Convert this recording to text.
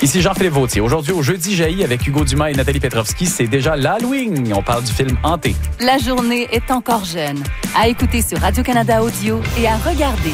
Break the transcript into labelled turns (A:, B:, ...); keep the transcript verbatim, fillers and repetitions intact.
A: Ici Jean-Philippe Vautier. Aujourd'hui, au Jeudi jaillit avec Hugo Dumas et Nathalie Petrovski, c'est déjà l'Halloween. On parle du film Hanté.
B: La journée est encore jeune. À écouter sur Radio-Canada Audio et à regarder